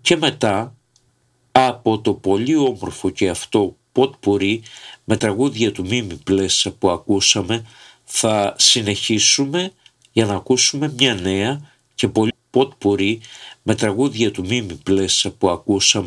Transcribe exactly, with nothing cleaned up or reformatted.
Και μετά από το πολύ όμορφο και αυτό ποτπουρί με τραγούδια του Μίμη Πλέσσα που ακούσαμε, θα συνεχίσουμε για να ακούσουμε μια νέα και πολύ ποτπουρί με τραγούδια του Μίμη Πλέσσα που ακούσαμε